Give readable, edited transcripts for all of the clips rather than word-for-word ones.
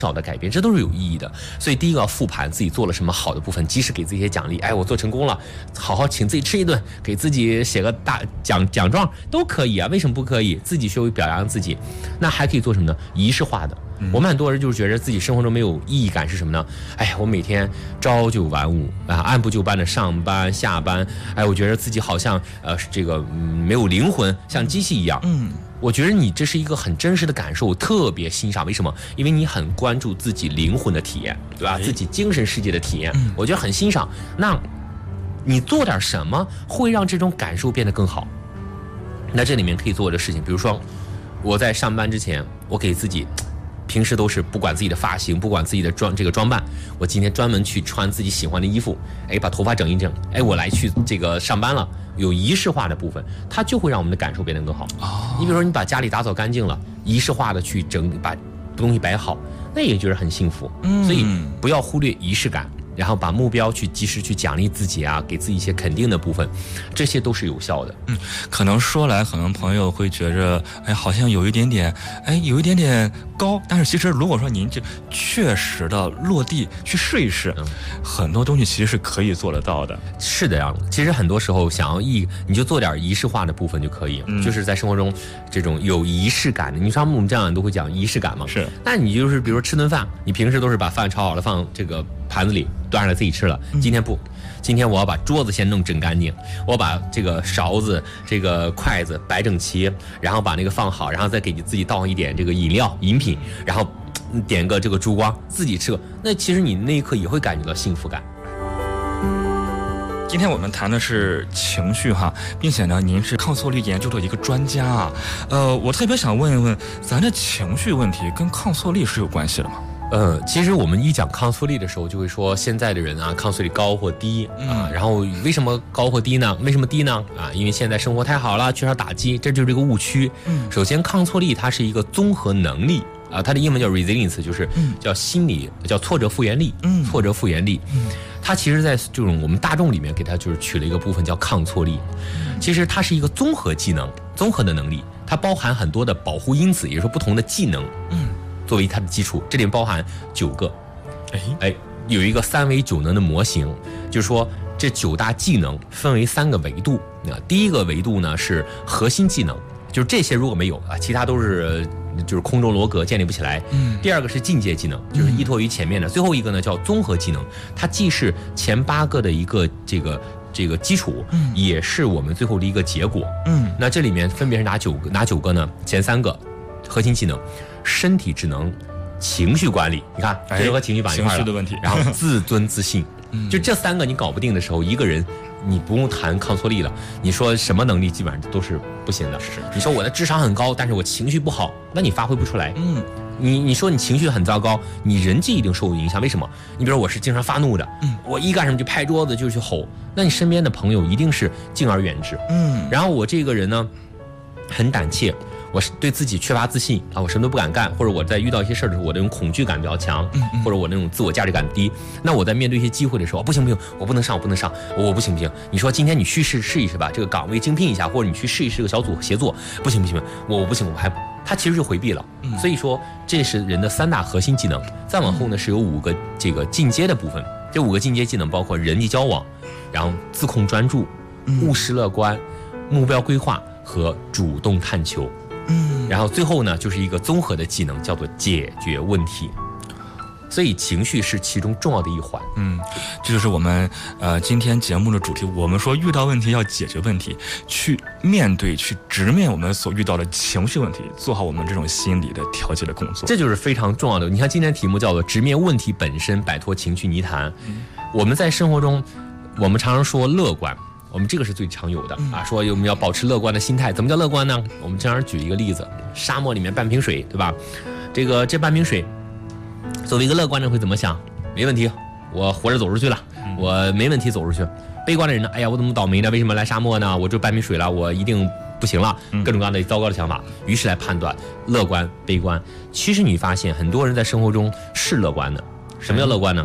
少的改变，这都是有意义的。所以第一个要复盘自己做了什么好的部分，及时给自己一些奖励。哎，我做成功了，好好请自己吃一顿，给自己写个大奖状都可以啊，为什么不可以？自己学会表扬自己。那还可以做什么呢？仪式化的。我们很多人就是觉得自己生活中没有意义感是什么呢？哎，我每天朝九晚五啊，按部就班的上班下班，哎，我觉得自己好像没有灵魂，像机器一样。我觉得你这是一个很真实的感受，我特别欣赏。为什么？因为你很关注自己灵魂的体验，对吧？自己精神世界的体验，我觉得很欣赏。那你做点什么会让这种感受变得更好？那这里面可以做的事情，比如说我在上班之前，我给自己平时都是不管自己的发型，不管自己的装扮，我今天专门去穿自己喜欢的衣服，哎，把头发整一整，哎，我来去这个上班了。有仪式化的部分，它就会让我们的感受变得更好。你比如说，你把家里打扫干净了，仪式化的去把东西摆好，那也就是很幸福。所以不要忽略仪式感，然后把目标去及时去奖励自己啊，给自己一些肯定的部分，这些都是有效的。 可能说来，可能朋友会觉着，哎，好像有一点点高，但是其实如果说您就确实的落地去试一试，很多东西其实是可以做得到的。 是的呀，其实很多时候想要你就做点仪式化的部分就可以，就是在生活中这种有仪式感的。你像我们这样都会讲仪式感嘛， 是。 那你就是比如说吃顿饭，你平时都是把饭炒好了放这个盘子里端上来自己吃了，今天不。今天我要把桌子先弄整干净，我把这个勺子、这个筷子摆整齐，然后把那个放好，然后再给自己倒一点这个饮品，然后点个这个烛光，自己吃。那其实你那一刻也会感觉到幸福感。 今天我们谈的是情绪哈，并且呢，您是抗挫力研究的一个专家啊。我特别想问一问，咱的情绪问题跟抗挫力是有关系的吗？ 其实我们一讲抗挫力的时候，就会说现在的人啊，抗挫力高或低啊。然后为什么高或低呢？为什么低呢？啊，因为现在生活太好了，缺少打击，这就是一个误区。首先，抗挫力它是一个综合能力啊，它的英文叫 resilience， 就是叫心理叫挫折复原力。挫折复原力，它其实在这种我们大众里面给它就是取了一个部分叫抗挫力。其实它是一个综合技能，综合的能力，它包含很多的保护因子，也就是说不同的技能。作为它的基础，这里面包含9个，有一个3维9能的模型，就是说这9大技能分为3个维度。第一个维度呢是核心技能，就是这些如果没有啊，其他都是就是空中楼阁建立不起来。第二个是进阶技能，就是依托于前面的。最后一个呢叫综合技能，它既是前8个的一个这个基础，也是我们最后的一个结果。那这里面分别是哪9个呢？前3个核心技能。身体智能、情绪管理，你看这就和情绪绑一块了。 情绪的问题， 然后自尊自信，就这3个你搞不定的时候，一个人你不用谈抗挫力了，你说什么能力基本上都是不行的。你说我的智商很高，但是我情绪不好，那你发挥不出来。你说你情绪很糟糕，你人际一定受影响。为什么？你比如说我是经常发怒的，我一干什么就拍桌子就去吼，那你身边的朋友一定是敬而远之。然后我这个人呢，很胆怯。我是对自己缺乏自信啊，我什么都不敢干，或者我在遇到一些事儿的时候，我那种恐惧感比较强，或者我那种自我价值感低。那我在面对一些机会的时候，不行，我不能上，我不行。你说今天你去试一试吧，这个岗位竞聘一下，或者你去试一试这个小组协作，不行，我不行，他其实就回避了。所以说这是人的3大核心技能。再往后呢是有5个这个进阶的部分，这5个进阶技能包括人际交往，然后自控专注、务实乐观、目标规划和主动探求。然后最后呢，就是一个综合的技能，叫做解决问题。所以情绪是其中重要的一环。 这就是我们今天节目的主题。我们说遇到问题要解决问题，去面对、去直面我们所遇到的情绪问题，做好我们这种心理的调节的工作。 这就是非常重要的。你看今天题目叫做直面问题本身，摆脱情绪泥潭。我们在生活中，我们常常说乐观。我们这个是最常有的啊，说我们要保持乐观的心态。怎么叫乐观呢？我们经常举一个例子，沙漠里面半瓶水，对吧？这半瓶水，作为一个乐观的人会怎么想？没问题，我活着走出去了，我没问题走出去。悲观的人呢，哎呀，我怎么倒霉呢？为什么来沙漠呢？我这半瓶水了，我一定不行了，各种各样的糟糕的想法，于是来判断乐观、悲观。其实你发现很多人在生活中是乐观的。什么叫乐观呢？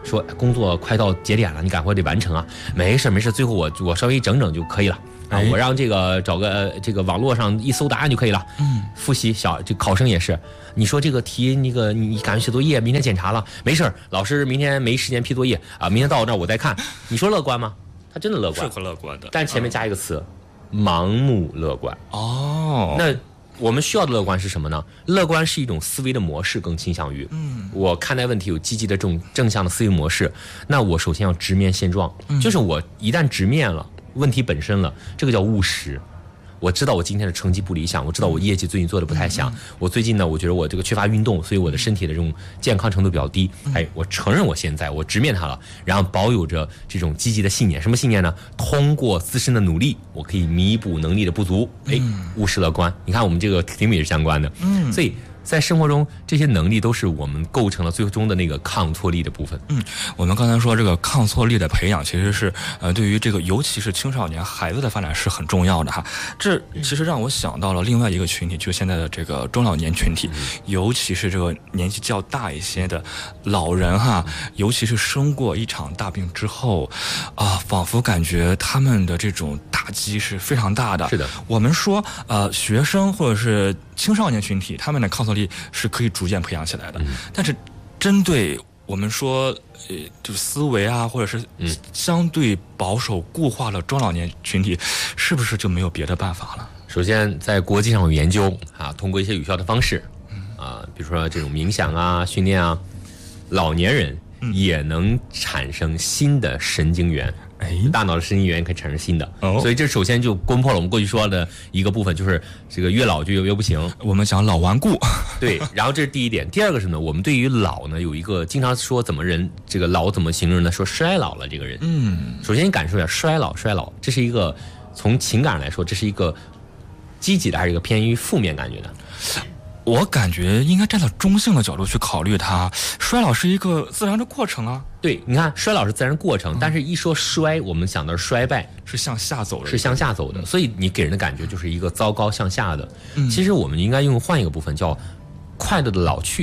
说工作快到节点了，你赶快得完成啊。没事，最后我稍微整整就可以了。我让这个找个这个网络上一搜答案就可以了。复习这考生也是，你说这个题你赶紧写作业，明天检查了，没事，老师明天没时间批作业啊，明天到那我再看。你说乐观吗？他真的乐观， 是很乐观的， 但前面加一个词，盲目乐观。那我们需要的乐观是什么呢？乐观是一种思维的模式，更倾向于我看待问题有积极的这种正向的思维模式。那我首先要直面现状，就是我一旦直面了问题本身了，这个叫务实。我知道我今天的成绩不理想，我知道我业绩最近做的不太响，我最近呢，我觉得我这个缺乏运动，所以我的身体的这种健康程度比较低。我承认我现在我直面它了，然后保有着这种积极的信念。什么信念呢？通过自身的努力，我可以弥补能力的不足。务实乐观。你看我们这个题目也是相关的。所以在生活中，这些能力都是我们构成了最终的那个抗挫力的部分。 我们刚才说这个抗挫力的培养，其实是对于这个尤其是青少年孩子的发展是很重要的哈。这其实让我想到了另外一个群体，就现在的这个中老年群体，尤其是这个年纪较大一些的老人哈，尤其是生过一场大病之后仿佛感觉他们的这种打击是非常大的。 是的， 我们说学生或者是青少年群体，他们的抗挫力是可以逐渐培养起来的，但是针对我们说就是思维啊，或者是相对保守固化的中老年群体，是不是就没有别的办法了？ 首先在国际上有研究通过一些有效的方式比如说这种冥想啊、训练啊，老年人也能产生新的神经元。大脑的神经元可以产生新的，所以这首先就攻破了我们过去说的一个部分，就是这个越老就越不行。 我们讲老顽固， 对。然后这是第一点，第二个是什么呢？我们对于老呢有一个经常说怎么人这个老怎么形容呢？说衰老了这个人。首先你感受一下衰老，这是一个从情感来说，这是一个积极的还是一个偏于负面感觉的？ 我感觉应该站在中性的角度去考虑它，衰老是一个自然的过程啊。 对，你看衰老是自然过程，但是一说衰，我们想到衰败， 是向下走的， 是向下走的，所以你给人的感觉就是一个糟糕向下的。其实我们应该换一个部分，叫快乐的老去。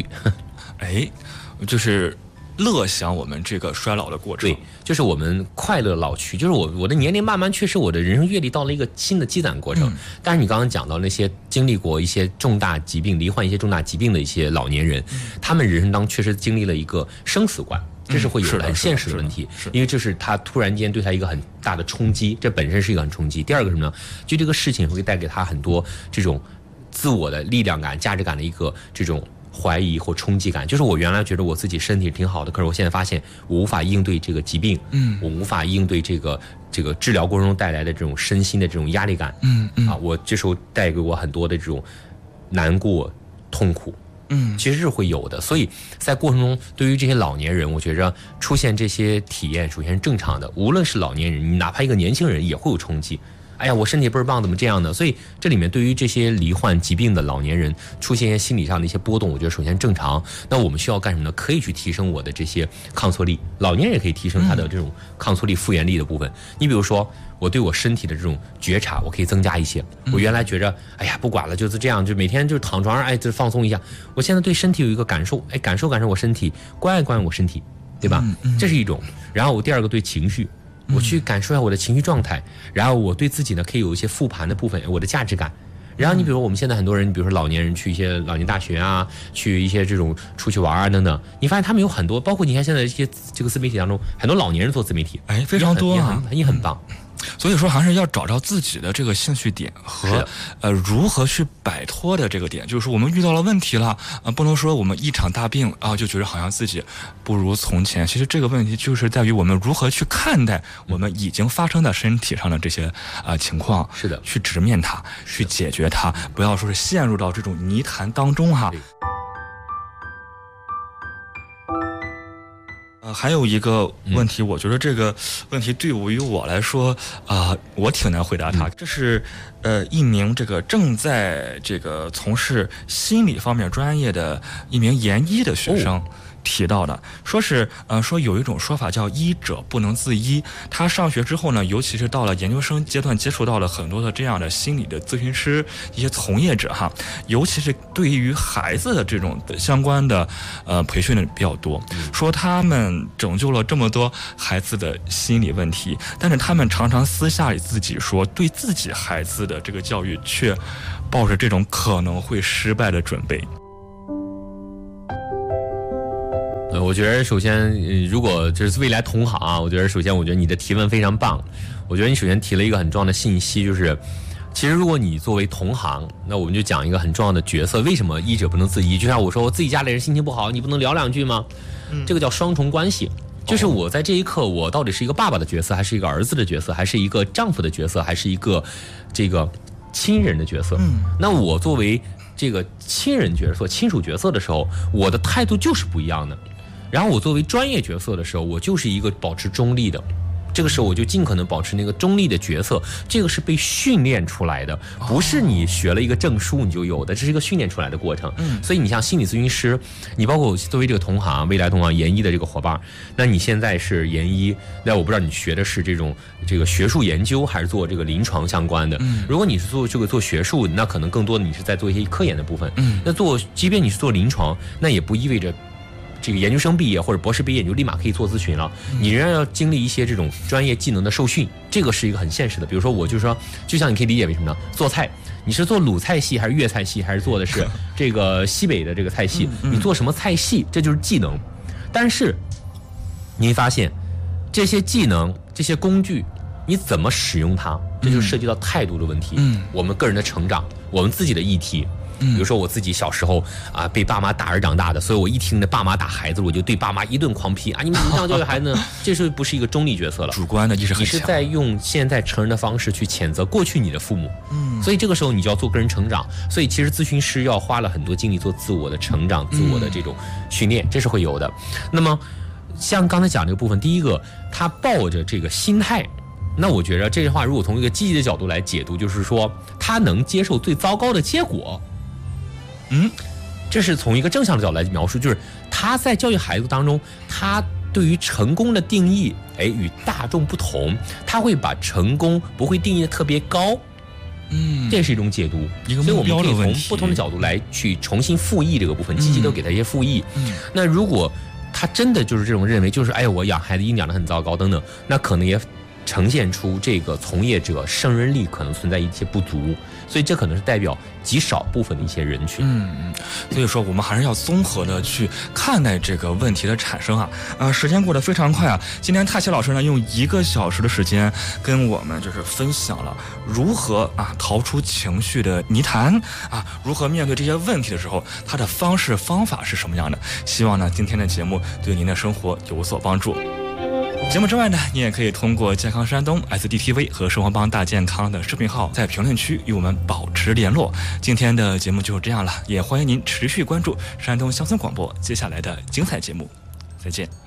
就是乐享我们这个衰老的过程。 对，就是我们快乐老去，就是我的年龄慢慢确实我的人生阅历到了一个新的积攒过程。但是你刚刚讲到那些经历过一些重大疾病、罹患一些重大疾病的一些老年人，他们人生当中确实经历了一个生死观，这是会有很现实的问题，因为这是他突然间对他一个很大的冲击，这本身是一个很冲击。第二个是什么呢？就这个事情会带给他很多这种自我的力量感、价值感的一个这种怀疑或冲击感，就是我原来觉得我自己身体挺好的，可是我现在发现我无法应对这个疾病，我无法应对这个治疗过程中带来的这种身心的这种压力感，我这时候带给我很多的这种难过、痛苦，其实是会有的。所以在过程中，对于这些老年人，我觉着出现这些体验首先是正常的，无论是老年人，你哪怕一个年轻人也会有冲击。哎呀，我身体倍儿棒，怎么这样呢？所以这里面对于这些罹患疾病的老年人出现一些心理上的一些波动，我觉得首先正常。那我们需要干什么呢？可以去提升我的这些抗挫力，老年人也可以提升他的这种抗挫力、复原力的部分。你比如说，我对我身体的这种觉察，我可以增加一些。我原来觉着，哎呀，不管了，就是这样，就每天就躺床上，就放松一下。我现在对身体有一个感受，感受我身体，关爱我身体，对吧？这是一种。然后我第二个对情绪。我去感受一下我的情绪状态，然后我对自己呢可以有一些复盘的部分，我的价值感。然后你比如我们现在很多人，比如说老年人去一些老年大学啊，去一些这种出去玩啊等等，你发现他们有很多，包括你看现在一些这个自媒体当中，很多老年人做自媒体， 非常多啊， 也很棒。 所以说还是要找到自己的这个兴趣点和如何去摆脱的这个点，就是说我们遇到了问题了不能说我们一场大病就觉得好像自己不如从前。其实这个问题就是在于我们如何去看待我们已经发生在身体上的这些情况， 是的， 去直面它，去解决它，不要说是陷入到这种泥潭当中哈。还有一个问题，我觉得这个问题对于我来说我挺难回答它。这是一名这个正在这个从事心理方面专业的一名研医的学生提到的，说有一种说法叫医者不能自医。他上学之后呢，尤其是到了研究生阶段，接触到了很多的这样的心理的咨询师一些从业者尤其是对于孩子的这种相关的培训的比较多。 说他们拯救了这么多孩子的心理问题，但是他们常常私下里自己说，对自己孩子的这个教育却抱着这种可能会失败的准备。 我觉得首先，如果就是未来同行啊，我觉得你的提问非常棒。我觉得你首先提了一个很重要的信息，就是其实如果你作为同行，那我们就讲一个很重要的角色。为什么医者不能自医？就像我说我自己家里人心情不好，你不能聊两句吗？这个叫双重关系。就是我在这一刻，我到底是一个爸爸的角色，还是一个儿子的角色，还是一个丈夫的角色，还是一个这个亲人的角色？那我作为这个亲人角色、亲属角色的时候，我的态度就是不一样的。然后我作为专业角色的时候，我就是一个保持中立的，这个时候我就尽可能保持那个中立的角色，这个是被训练出来的，不是你学了一个证书你就有的，这是一个训练出来的过程。所以你像心理咨询师，你包括作为这个同行，未来同行研一的这个伙伴，那你现在是研一，那我不知道你学的是这个学术研究还是做这个临床相关的。如果你是做学术，那可能更多的你是在做一些科研的部分。那即便你是做临床，那也不意味着这个研究生毕业或者博士毕业你就立马可以做咨询了，你仍然要经历一些这种专业技能的受训，这个是一个很现实的。比如说我就说，就像你可以理解为什么呢？做菜，你是做鲁菜系还是粤菜系，还是做的是这个西北的这个菜系？你做什么菜系，这就是技能。但是你会发现，这些技能、这些工具，你怎么使用它，这就涉及到态度的问题。我们个人的成长，我们自己的议题。比如说我自己小时候啊，被爸妈打而长大的，所以我一听着爸妈打孩子，我就对爸妈一顿狂批啊！你们怎么这样教育孩子呢？这是不是一个中立角色了？ 主观的意识很强， 你是在用现在成人的方式去谴责过去你的父母。所以这个时候你就要做个人成长。所以其实咨询师要花了很多精力做自我的成长、自我的这种训练，这是会有的。那么像刚才讲这个部分，第一个，他抱着这个心态。那我觉得这句话如果从一个积极的角度来解读，就是说他能接受最糟糕的结果。这是从一个正向的角度来描述，就是他在教育孩子当中，他对于成功的定义，与大众不同，他会把成功不会定义的特别高。这是一种解读，所以我们可以从不同的角度来去重新复议这个部分，积极的给他一些复议。那如果他真的就是这种认为，就是我养孩子已经养得很糟糕等等，那可能也呈现出这个从业者胜任力可能存在一些不足，所以这可能是代表极少部分的一些人群。 所以说我们还是要综合的去看待这个问题的产生啊。时间过得非常快啊，今天泰熙老师呢用1个小时的时间跟我们就是分享了如何逃出情绪的泥潭如何面对这些问题的时候他的方式方法是什么样的。希望呢今天的节目对您的生活有所帮助。节目之外呢，你也可以通过健康山东 SDTV 和生活帮大健康的视频号在评论区与我们保持联络。今天的节目就是这样了，也欢迎您持续关注山东乡村广播接下来的精彩节目。再见。